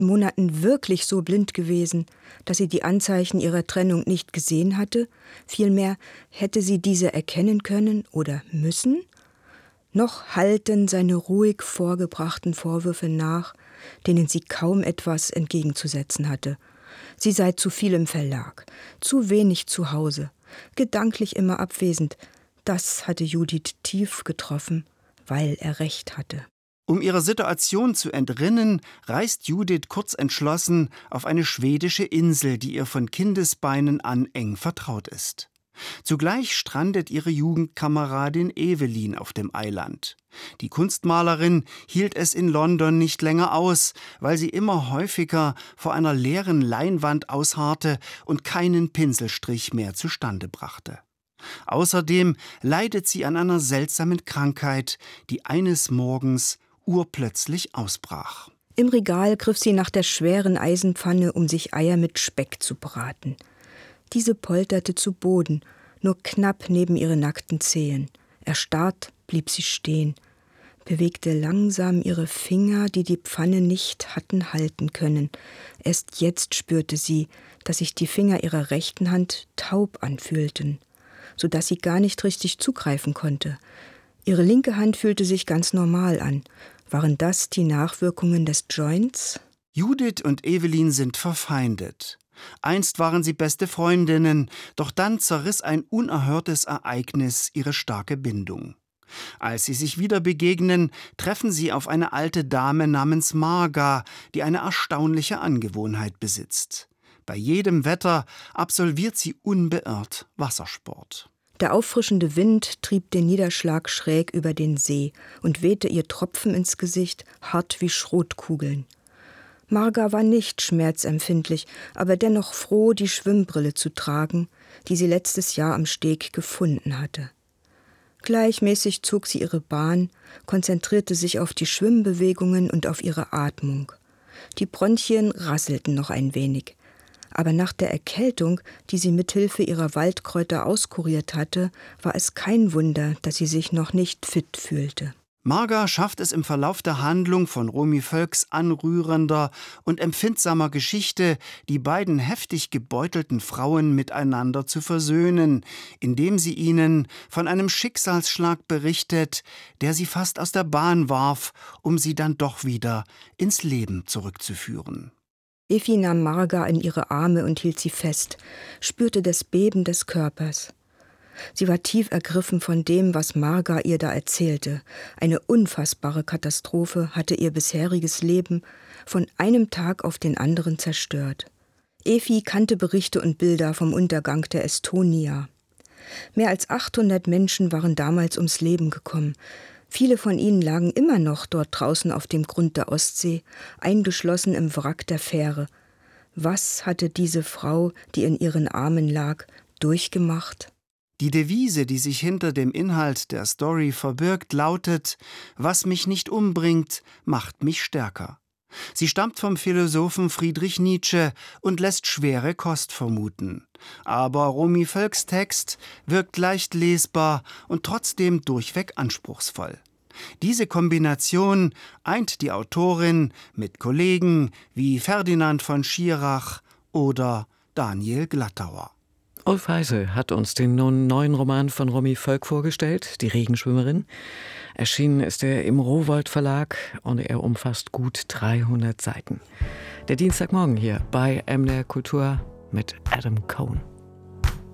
Monaten wirklich so blind gewesen, dass sie die Anzeichen ihrer Trennung nicht gesehen hatte? Vielmehr hätte sie diese erkennen können oder müssen? Noch hallten seine ruhig vorgebrachten Vorwürfe nach, denen sie kaum etwas entgegenzusetzen hatte. Sie sei zu viel im Verlag, zu wenig zu Hause, gedanklich immer abwesend. Das hatte Judith tief getroffen, weil er recht hatte. Um ihrer Situation zu entrinnen, reist Judith kurzentschlossen auf eine schwedische Insel, die ihr von Kindesbeinen an eng vertraut ist. Zugleich strandet ihre Jugendkameradin Evelyn auf dem Eiland. Die Kunstmalerin hielt es in London nicht länger aus, weil sie immer häufiger vor einer leeren Leinwand ausharrte und keinen Pinselstrich mehr zustande brachte. Außerdem leidet sie an einer seltsamen Krankheit, die eines Morgens urplötzlich ausbrach. Im Regal griff sie nach der schweren Eisenpfanne, um sich Eier mit Speck zu braten. Diese polterte zu Boden, nur knapp neben ihre nackten Zehen. Erstarrt blieb sie stehen, bewegte langsam ihre Finger, die die Pfanne nicht hatten halten können. Erst jetzt spürte sie, dass sich die Finger ihrer rechten Hand taub anfühlten, so dass sie gar nicht richtig zugreifen konnte. Ihre linke Hand fühlte sich ganz normal an. Waren das die Nachwirkungen des Joints? Judith und Evelyn sind verfeindet. Einst waren sie beste Freundinnen, doch dann zerriss ein unerhörtes Ereignis ihre starke Bindung. Als sie sich wieder begegnen, treffen sie auf eine alte Dame namens Marga, die eine erstaunliche Angewohnheit besitzt. Bei jedem Wetter absolviert sie unbeirrt Wassersport. Der auffrischende Wind trieb den Niederschlag schräg über den See und wehte ihr Tropfen ins Gesicht, hart wie Schrotkugeln. Marga war nicht schmerzempfindlich, aber dennoch froh, die Schwimmbrille zu tragen, die sie letztes Jahr am Steg gefunden hatte. Gleichmäßig zog sie ihre Bahn, konzentrierte sich auf die Schwimmbewegungen und auf ihre Atmung. Die Bronchien rasselten noch ein wenig. Aber nach der Erkältung, die sie mithilfe ihrer Waldkräuter auskuriert hatte, war es kein Wunder, dass sie sich noch nicht fit fühlte. Marga schafft es im Verlauf der Handlung von Romy Völks anrührender und empfindsamer Geschichte, die beiden heftig gebeutelten Frauen miteinander zu versöhnen, indem sie ihnen von einem Schicksalsschlag berichtet, der sie fast aus der Bahn warf, um sie dann doch wieder ins Leben zurückzuführen. Effi nahm Marga in ihre Arme und hielt sie fest, spürte das Beben des Körpers. Sie war tief ergriffen von dem, was Marga ihr da erzählte. Eine unfassbare Katastrophe hatte ihr bisheriges Leben von einem Tag auf den anderen zerstört. Effi kannte Berichte und Bilder vom Untergang der Estonia. Mehr als 800 Menschen waren damals ums Leben gekommen. Viele von ihnen lagen immer noch dort draußen auf dem Grund der Ostsee, eingeschlossen im Wrack der Fähre. Was hatte diese Frau, die in ihren Armen lag, durchgemacht? Die Devise, die sich hinter dem Inhalt der Story verbirgt, lautet: Was mich nicht umbringt, macht mich stärker. Sie stammt vom Philosophen Friedrich Nietzsche und lässt schwere Kost vermuten. Aber Romy Völks Text wirkt leicht lesbar und trotzdem durchweg anspruchsvoll. Diese Kombination eint die Autorin mit Kollegen wie Ferdinand von Schirach oder Daniel Glattauer. Ulf Heise hat uns den nun neuen Roman von Romy Völk vorgestellt, Die Regenschwimmerin. Erschienen ist er im Rowohlt Verlag und er umfasst gut 300 Seiten. Der Dienstagmorgen hier bei MDR Kultur mit Adam Cohn.